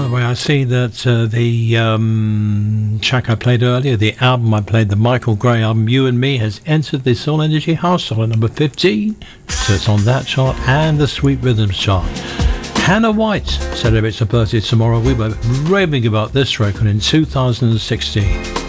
the way, I see that the track I played earlier, the album I played, the Michael Gray album, You and Me, has entered the Soul Energy House chart at number 15. So it's on that chart and the Sweet Rhythms chart. Hannah White celebrates her birthday tomorrow. We were raving about this record in 2016.